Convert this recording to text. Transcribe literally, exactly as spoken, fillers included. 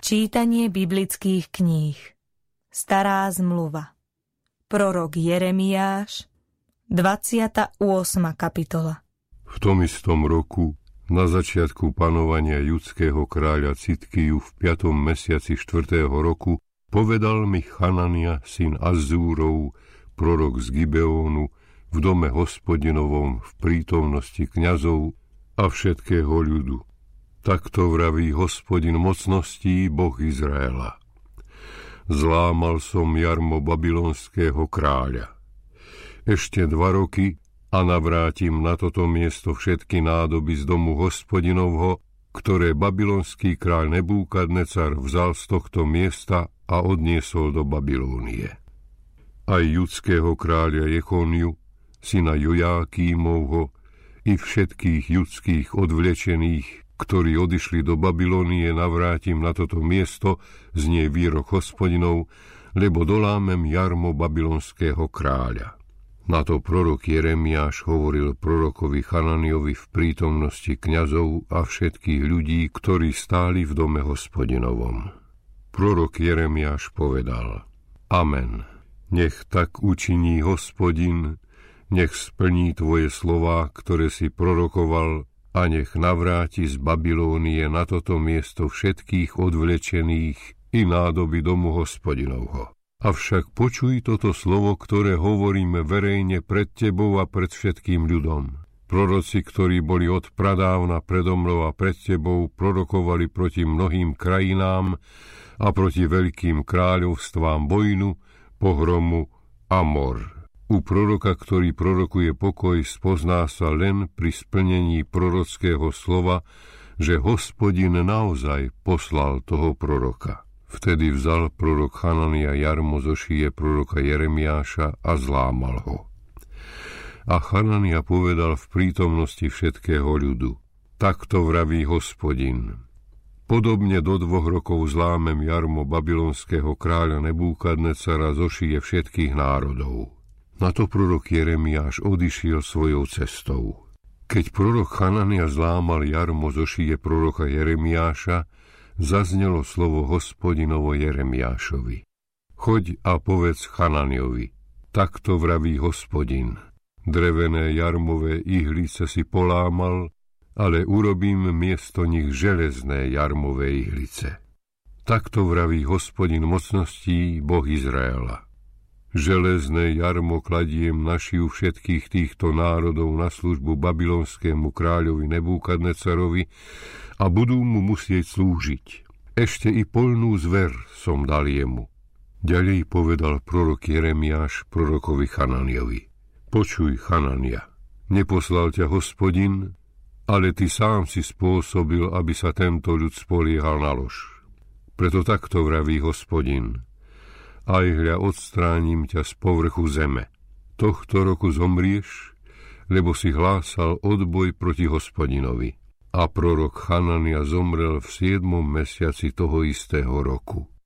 Čítanie biblických kníh. Stará zmluva. Prorok Jeremiáš, dvadsiata ôsma kapitola. V tom istom roku, na začiatku panovania judského kráľa Citkiju v piatom mesiaci štvrtého roku, povedal mi Chanania, syn Azzúrov, prorok z Gibeónu, v dome Hospodinovom v prítomnosti kňazov a všetkého ľudu. Takto vraví Hospodin mocností, Boh Izraela. Zlámal som jarmo babylonského kráľa. Ešte dva roky a navrátim na toto miesto všetky nádoby z domu Hospodinovho, ktoré babylonský kráľ Nebúkadnecar vzal z tohto miesta a odniesol do Babylónie. Aj judského kráľa Jechoniu, syna Jojákímovho, i všetkých judských odvlečených, ktorí odišli do Babylónie, navrátim na toto miesto, znie výrok Hospodinov, lebo dolámem jarmo babylonského kráľa. Na to prorok Jeremiáš hovoril prorokovi Chananiovi v prítomnosti kňazov a všetkých ľudí, ktorí stáli v dome Hospodinovom. Prorok Jeremiáš povedal: Amen. Nech tak učiní Hospodin, nech splní tvoje slová, ktoré si prorokoval, a nech navráti z Babylónie na toto miesto všetkých odvlečených i nádoby domu Hospodinovho. Avšak počuj toto slovo, ktoré hovoríme verejne pred tebou a pred všetkým ľudom. Proroci, ktorí boli od pradávna predo mnou a pred tebou, prorokovali proti mnohým krajinám a proti veľkým kráľovstvám vojnu, pohromu a mor. U proroka, ktorý prorokuje pokoj, spozná sa len pri splnení prorockého slova, že Hospodin naozaj poslal toho proroka. Vtedy vzal prorok Chanania jarmo zo šíje proroka Jeremiáša a zlámal ho. A Chanania povedal v prítomnosti všetkého ľudu: Takto vraví Hospodin: Podobne do dvoch rokov zlámem jarmo babylonského kráľa Nebúkadnecara zo šíje všetkých národov. Na to prorok Jeremiáš odišiel svojou cestou. Keď prorok Chanania zlámal jarmo zo šíje proroka Jeremiáša, zaznelo slovo Hospodinovo Jeremiášovi: Choď a povedz Chananiovi: Takto vraví Hospodin: Drevené jarmové ihlice si polámal, ale urobím miesto nich železné jarmové ihlice. Takto vraví Hospodin mocností, Boh Izraela. Železné jarmo kladiem na šiju všetkých týchto národov na službu babylonskému kráľovi Nebúkadnecarovi a budú mu musieť slúžiť. Ešte i poľnú zver som dal jemu. Ďalej povedal prorok Jeremiáš prorokovi Chananiovi: Počuj, Chanania, neposlal ťa Hospodin, ale ty sám si spôsobil, aby sa tento ľud spoliehal na lož. Preto takto vraví Hospodin: Aj hľa odstránim ťa z povrchu zeme. Tohto roku zomrieš, lebo si hlásal odboj proti Hospodinovi. A prorok Chanania zomrel v siedmom mesiaci toho istého roku.